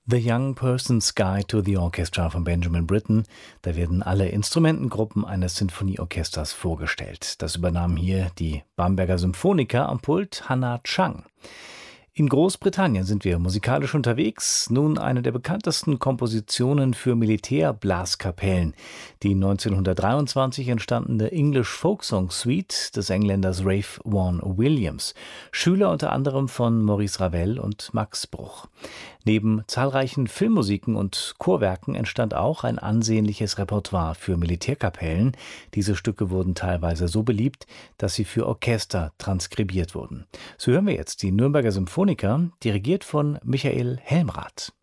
The Young Person's Guide to the Orchestra von Benjamin Britten. Da werden alle Instrumentengruppen eines Sinfonieorchesters vorgestellt. Das übernahmen hier die Bamberger Symphoniker am Pult Hannah Chang. In Großbritannien sind wir musikalisch unterwegs. Nun eine der bekanntesten Kompositionen für Militärblaskapellen. Die 1923 entstandene English Folksong Suite des Engländers Ralph Vaughan Williams. Schüler unter anderem von Maurice Ravel und Max Bruch. Neben zahlreichen Filmmusiken und Chorwerken entstand auch ein ansehnliches Repertoire für Militärkapellen. Diese Stücke wurden teilweise so beliebt, dass sie für Orchester transkribiert wurden. So hören wir jetzt die Nürnberger Symphoniker, dirigiert von Michael Helmrath.